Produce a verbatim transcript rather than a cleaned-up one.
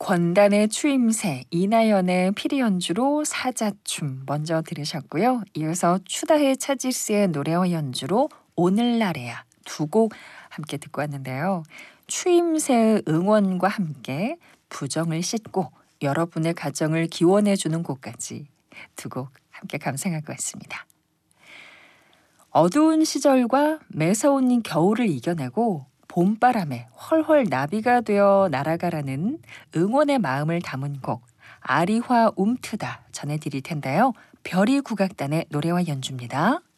권단의 추임새, 이나연의 피리 연주로 사자춤 먼저 들으셨고요. 이어서 추다의 차지스의 노래와 연주로 오늘날에야 두 곡 함께 듣고 왔는데요. 추임새의 응원과 함께 부정을 씻고 여러분의 가정을 기원해주는 곡까지 두 곡 함께 감상하고 왔습니다. 어두운 시절과 매서운 겨울을 이겨내고 봄바람에 헐헐 나비가 되어 날아가라는 응원의 마음을 담은 곡 아리화 움트다 전해드릴 텐데요. 별이 국악단의 노래와 연주입니다.